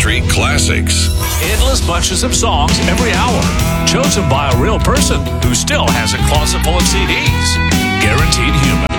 country classics. Endless bunches of songs every hour, chosen by a real person who still has a closet full of CDs. Guaranteed human.